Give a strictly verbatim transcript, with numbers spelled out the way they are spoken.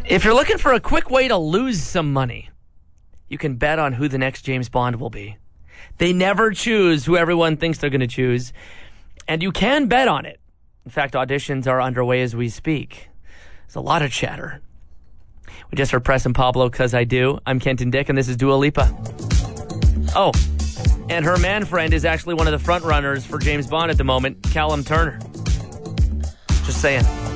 If you're looking for a quick way to lose some money, you can bet on who the next James Bond will be. They never choose who everyone thinks they're going to choose, and you can bet on it. In fact, auditions are underway as we speak. There's a lot of chatter. We just heard Press and Pablo, 'Cause I Do. I'm Kenton Dick, and this is Dua Lipa. Oh, and her man friend is actually one of the front runners for James Bond at the moment, Callum Turner. Just saying.